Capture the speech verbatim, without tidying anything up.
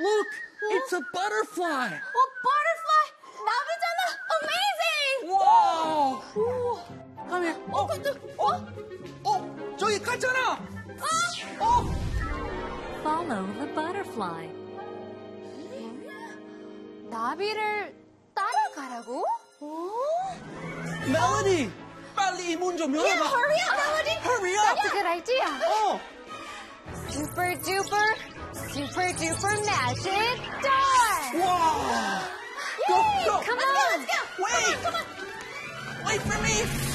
Look, it's a butterfly. 어, butterfly! 나비잖아! Amazing! Wow. 우와. Come here. 어, 근데, 어? 어, 저기 갔잖아. 아! 어. Follow the butterfly. 나비를 따라가라고? 오? Melody, 빨리 이 문 좀 열어봐. Yeah, hurry up, Melody! Hurry up. That's a good idea. 어. Super duper, super duper magic door! Wow. Go, Yay! go. Come on, let's go! Wait. Come on, come on! Wait for me.